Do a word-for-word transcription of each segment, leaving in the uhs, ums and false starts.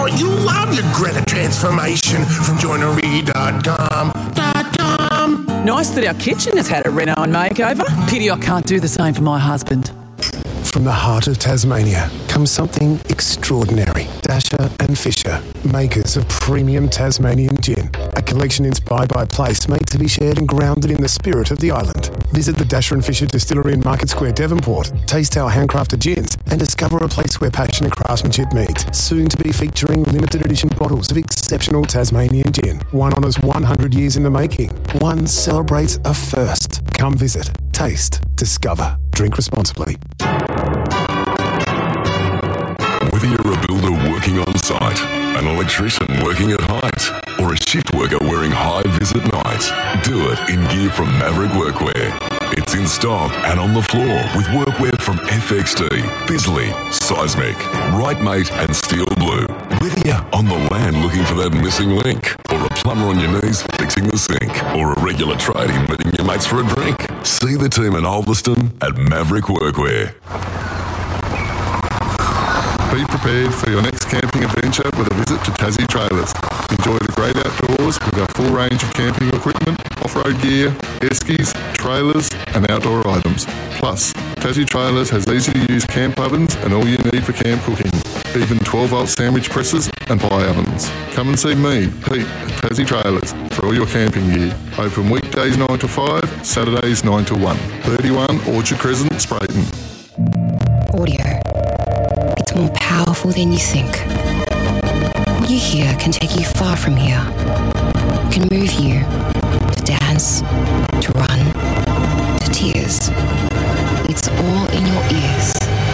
Oh, you love your Greta transformation from joinery dot com. Nice that our kitchen has had a reno and makeover. Pity I can't do the same for my husband. From the heart of Tasmania comes something extraordinary. Dasher and Fisher, makers of premium Tasmanian gin. A collection inspired by a place made to be shared and grounded in the spirit of the island. Visit the Dasher and Fisher distillery in Market Square, Devonport. Taste our handcrafted gins and discover a place where passion and craftsmanship meet. Soon to be featuring limited edition bottles of exceptional Tasmanian gin. One honours one hundred years in the making. One celebrates a first. Come visit, taste, discover. Drink responsibly. Whether you're a builder working on site, an electrician working at height, or a shift worker wearing high-vis at night, do it in gear from Maverick Workwear. It's in stock and on the floor with workwear from F X T, Bisley, Seismic, Rightmate and Steel Blue. Whether you're on the land looking for that missing link, or a plumber on your knees fixing the sink, or a regular tradie meeting your mates for a drink, see the team in Ulverston at Maverick Workwear. Be prepared for your next camping adventure with a visit to Tassie Trailers. Enjoy the great outdoors with our full range of camping equipment, off-road gear, eskies, trailers and outdoor items. Plus, Tassie Trailers has easy-to-use camp ovens and all you need for camp cooking, even twelve-volt sandwich presses and pie ovens. Come and see me, Pete, at Tassie Trailers for all your camping gear. Open weekdays nine to five, Saturdays nine to one. thirty-one Orchard Crescent, Sprayton. Audio. It's more powerful than you think. What you hear can take you far from here. It can move you to dance, to run, to tears. It's all in your ears.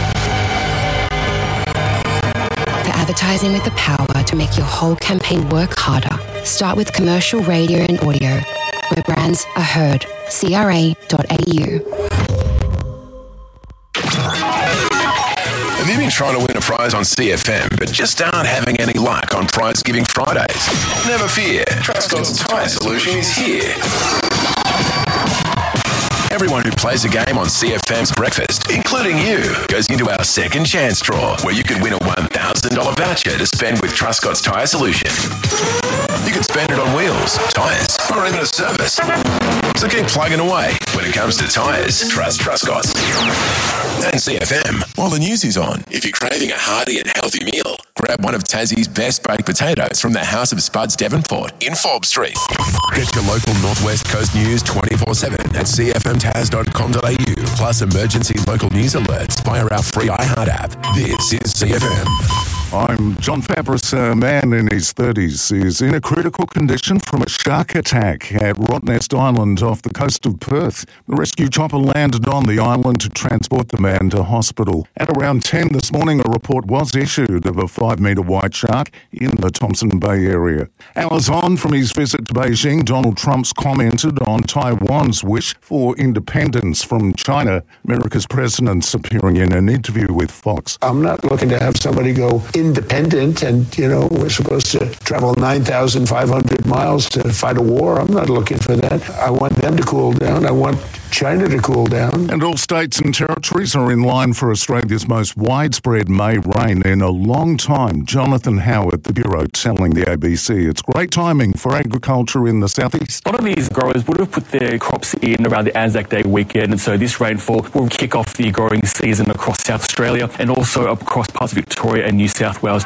For advertising with the power to make your whole campaign work harder, start with commercial radio and audio, where brands are heard. C R A dot A U. Have you been trying to win a prize on C F M but just aren't having any luck on Prize Giving Fridays? Never fear, Trustcott's Tyre Solution is here. Everyone who plays a game on C F M's Breakfast, including you, goes into our second chance draw where you can win a one thousand dollars voucher to spend with Trustcott's Tyre Solution. You can spend it on wheels, tyres, or even a service. So keep plugging away. When it comes to tyres, trust Trustcott's. And C F M, while the news is on, if you're craving a hearty and healthy meal, grab one of Tassie's best baked potatoes from the House of Spuds Devonport in Forbes Street. Get your local Northwest Coast news twenty-four seven at c f m taz dot com dot a u, plus emergency local news alerts via our free iHeart app. This is C F M. I'm John Fabris. A man in his thirties is in a critical condition from a shark attack at Rottnest Island off the coast of Perth. The rescue chopper landed on the island to transport the man to hospital. At around ten this morning, a report was issued of a five-metre white shark in the Thompson Bay area. Hours on from his visit to Beijing, Donald Trump's commented on Taiwan's wish for independence from China. America's president's appearing in an interview with Fox. I'm not looking to have somebody go independent and, you know, we're supposed to travel nine thousand five hundred miles to fight a war. I'm not looking for that. I want them to cool down. I want China to cool down. And all states and territories are in line for Australia's most widespread May rain in a long time. Jonathan Howard, the Bureau, telling the A B C it's great timing for agriculture in the southeast. A lot of these growers would have put their crops in around the Anzac Day weekend, and so this rainfall will kick off the growing season across South Australia and also across parts of Victoria and New South Wales.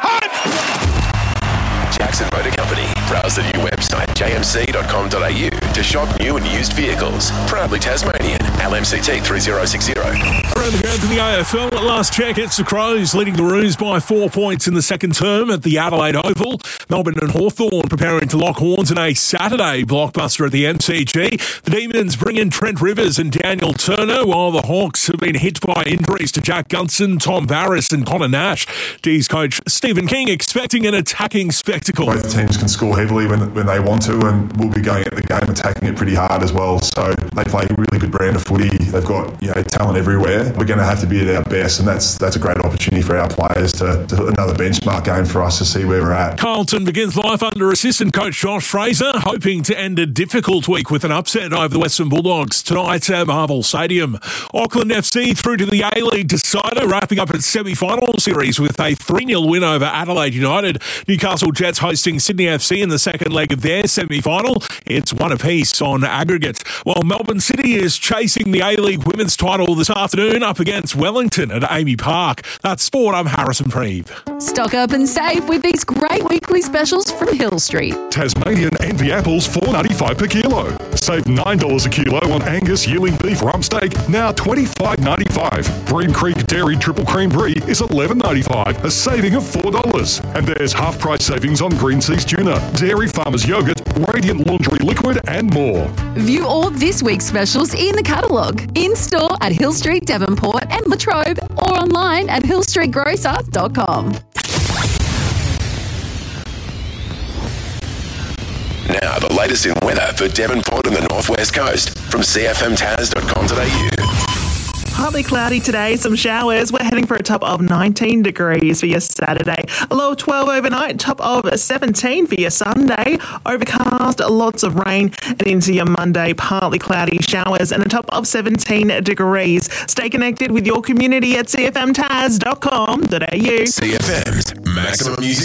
Jackson Motor Company. Browse the new website j m c dot com dot a u to shop new and used vehicles. Proudly Tasmanian. L M C T three zero six zero. Around the ground to the A F L. At last check, it's the Crows leading the Roos by four points in the second term at the Adelaide Oval. Melbourne and Hawthorn preparing to lock horns in a Saturday blockbuster at the M C G. The Demons bring in Trent Rivers and Daniel Turner, while the Hawks have been hit by injuries to Jack Gunson, Tom Barris and Connor Nash. D's coach Stephen King expecting an attacking spectacle. Both teams can score heavily when when they want to, and we'll be going at the game attacking it pretty hard as well. So they play a really good brand of footy. They've got, you know, talent everywhere. we're going to have to be at our best, and that's that's a great opportunity for our players to, to another benchmark game for us to see where we're at. Carlton begins life under assistant coach Josh Fraser, hoping to end a difficult week with an upset over the Western Bulldogs tonight at Marvel Stadium. Auckland F C through to the A-League decider, wrapping up its semi-final series with a three nil win over Adelaide United. Newcastle Jets hosting Sydney F C in the second leg of their semi-final. It's one apiece on aggregate. While Melbourne City is chasing the A-League women's title this afternoon up against Wellington at Amy Park. That's sport. I'm Harrison Preeve. Stock up and save with these great weekly specials from Hill Street. Tasmanian Envy apples four dollars ninety-five per kilo. Save nine dollars a kilo on Angus yearling beef rump steak, now twenty-five dollars ninety-five. Bream Creek Dairy Triple Cream Brie is eleven dollars ninety-five, a saving of four dollars. And there's half price savings on Green Seas Tuna, Dairy Farmers Yogurt, Radiant Laundry Liquid and more. View all this week's specials in the catalogue, in-store at Hill Street, Devonport and Latrobe, or online at hill street grocer dot com. Now, the latest in weather for Devonport and the Northwest Coast from c f m taz dot com dot a u. Partly cloudy today, some showers. We're heading for a top of nineteen degrees for your Saturday. A low of twelve overnight, top of seventeen for your Sunday. Overcast, lots of rain. And into your Monday, partly cloudy showers and a top of seventeen degrees. Stay connected with your community at c f m taz dot com dot a u. C F M's maximum music